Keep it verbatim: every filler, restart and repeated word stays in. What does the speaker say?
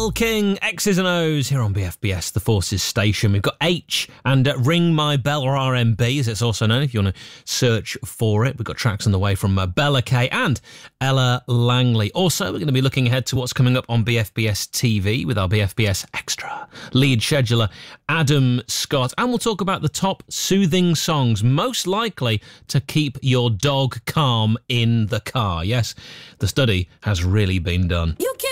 Gayle King, X's and O's, here on B F B S, the Forces station. We've got H and uh, Ring My Bell, or R M B, as it's also known, if you want to search for it. We've got tracks on the way from uh, Bella Kay and Ella Langley. Also, we're going to be looking ahead to what's coming up on B F B S T V with our B F B S Extra lead scheduler, Adam Scott. And we'll talk about the top soothing songs most likely to keep your dog calm in the car. Yes, the study has really been done. You can